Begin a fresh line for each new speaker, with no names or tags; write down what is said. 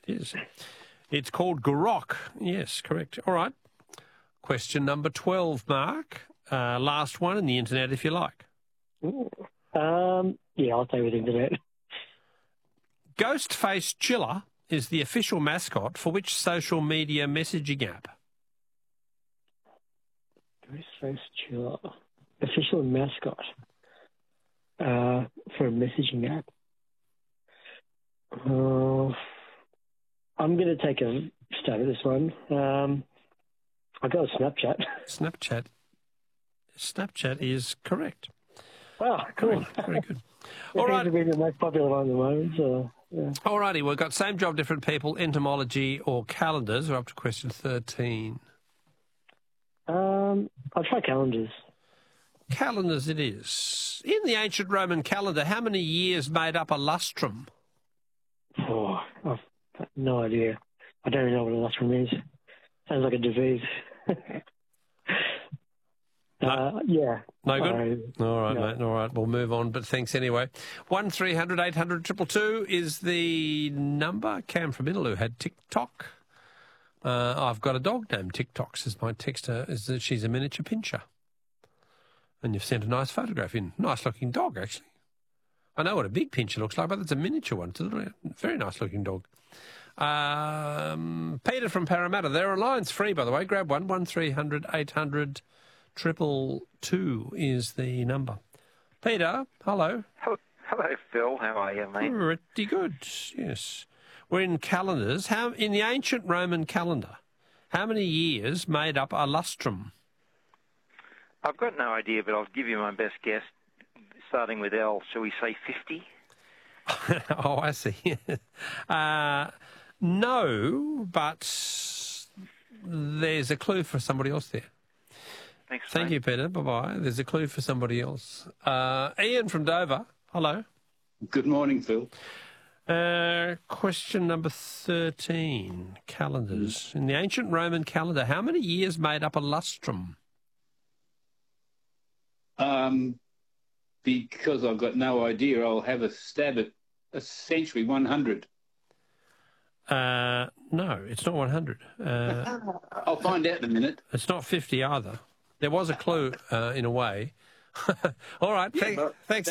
It is. It's called Grok. Yes, correct. All right. Question number 12, Mark. Last one in the internet, if you like.
Yeah, I'll stay with internet.
Ghostface Chiller is the official mascot for which social media messaging app?
Ghostface Chiller. Official mascot for a messaging app. I'm going to take a stab at this one. I'll go with Snapchat.
Snapchat is correct.
Wow, cool.
Very good.
All right. It's the most popular one at the moment. So, yeah.
All righty, we've got same job, different people, entomology or calendars. We're up to question 13.
I'll try calendars.
Calendars it is. In the ancient Roman calendar, how many years made up a lustrum?
Oh, I've no idea. I don't even know what a lustrum is. Sounds like a disease. Yeah.
No good? All right, mate. All right, we'll move on, but thanks anyway. 1300 800 222 is the number. Cam from Innaloo had TikTok. I've got a dog named TikTok, says my texter, is that she's a miniature pinscher. And you've sent a nice photograph in. Nice-looking dog, actually. I know what a big pinscher looks like, but it's a miniature one. It's a very nice-looking dog. Peter from Parramatta. There are lines free, by the way. Grab one. 1300 800 222 is the number. Peter, hello.
Hello, Phil. How are you, mate?
Pretty good, yes. We're in calendars. In the ancient Roman calendar, how many years made up a lustrum?
I've got no idea, but I'll give you my best guess. Starting with L, shall we say 50?
Oh, I see. No, but there's a clue for somebody else there.
Thanks,
Thank you, Peter. Bye-bye. There's a clue for somebody else. Ian from Dover. Hello.
Good morning, Phil.
Question number 13, calendars. In the ancient Roman calendar, how many years made up a lustrum?
Because I've got no idea, I'll have a stab at essentially 100.
No, it's not 100.
I'll find out in a minute.
It's not 50 either. There was a clue in a way. All right, thanks.